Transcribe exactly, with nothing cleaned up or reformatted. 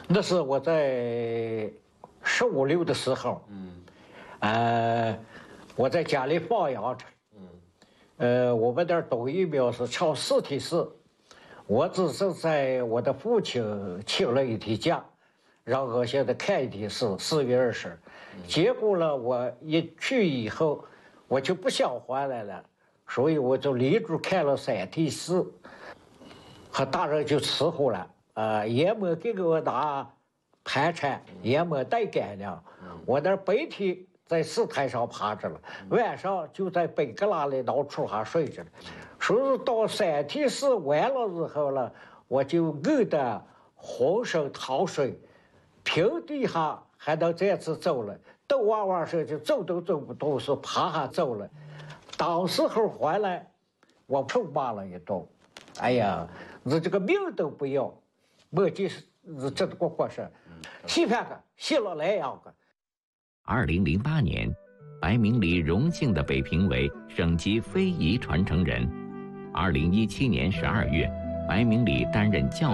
那是我在十五六的时候，嗯，呃，我在家里放羊着，嗯，呃，我们那儿董一庙是唱四体诗，我只是在我的父亲请了一天假，让我现在看一天诗，四月二十，结果呢，我一去以后，我就不想回来了，所以我就连着看了三天诗，和大人就伺候了。呃，也没给我拿盘缠，也没带干粮。我那白天在石台上趴着了，晚上就在北格拉里闹床上睡着了。所以到三天四完了之后了，我就饿得浑身淌水，平地下还能这次走了，抖哇哇声就走都走不动，是爬下走了。当时候回来，我臭骂了一顿，哎呀，你这个命都不要。我就是是这个过事，稀饭个，稀了来样个。 二零零八年，白明礼荣幸的被评为省级非遗传承人。二零一七年十二月，白明礼担任教。